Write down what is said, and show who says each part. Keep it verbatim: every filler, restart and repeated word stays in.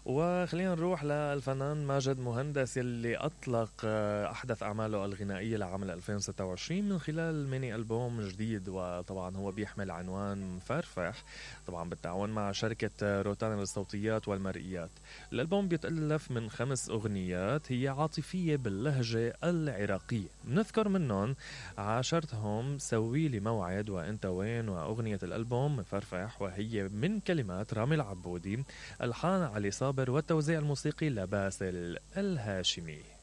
Speaker 1: وخلينا نروح للفنان ماجد مهندس يلي أطلق آه، أحدث أعماله الغنائية لعام ألفين وستة وعشرين من خلال ميني ألبوم جديد، وطبعا هو بيحمل عنوان مفرفح، طبعا بالتعاون مع شركة آه، روتانا للصوتيات والمرئيات. الألبوم بيتألف من خمس أغنيات هي عاطفية باللهجة العراقية، نذكر منهم عاشرتهم، سويلي موعد، وانت وين، وأغنية الألبوم مفرفح، وهي من كلمات رامي العبودي، ألحان علي صابر، والتوزيع الموسيقي لباسل الهاشمي.